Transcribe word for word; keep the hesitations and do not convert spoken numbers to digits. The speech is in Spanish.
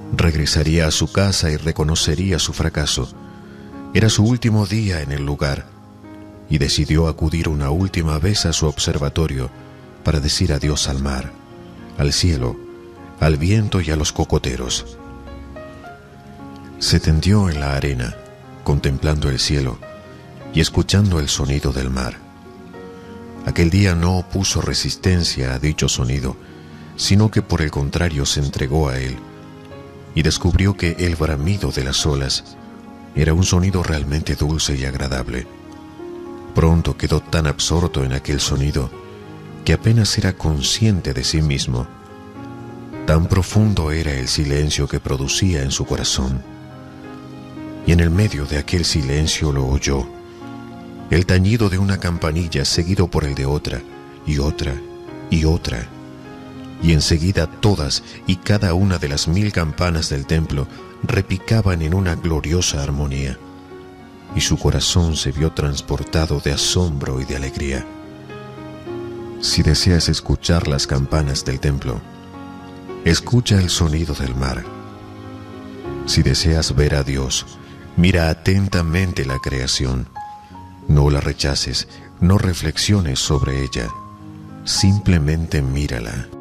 Regresaría a su casa y reconocería su fracaso. Era su último día en el lugar y decidió acudir una última vez a su observatorio para decir adiós al mar, al cielo, al viento y a los cocoteros. Se tendió en la arena, contemplando el cielo y escuchando el sonido del mar. Aquel día no opuso resistencia a dicho sonido, sino que por el contrario se entregó a él y descubrió que el bramido de las olas era un sonido realmente dulce y agradable. Pronto quedó tan absorto en aquel sonido que apenas era consciente de sí mismo. Tan profundo era el silencio que producía en su corazón. Y en el medio de aquel silencio lo oyó, el tañido de una campanilla seguido por el de otra, y otra, y otra. Y enseguida todas y cada una de las mil campanas del templo repicaban en una gloriosa armonía, y su corazón se vio transportado de asombro y de alegría. Si deseas escuchar las campanas del templo, escucha el sonido del mar. Si deseas ver a Dios, mira atentamente la creación. No la rechaces, no reflexiones sobre ella, simplemente mírala.